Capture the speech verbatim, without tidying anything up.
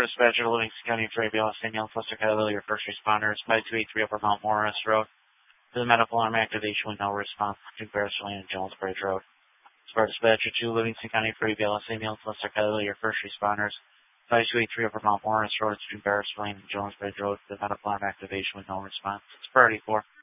Dispatch of Livingston County, Fairfield, Saint Leon, Foster Caterpillar, your first responders, five two eight three Upper Mount Morris Road. To the medical arm activation with no response to Paris Lane and Jones Bridge Road. Sparta Dispatcher two, Livingston County, Fairfield, Saint Leon, Foster Caterpillar, your first responders, five two eight three Upper Mount Morris Road, between Paris Lane and Jones Bridge Road. To the medical arm activation with no response. It's priority four.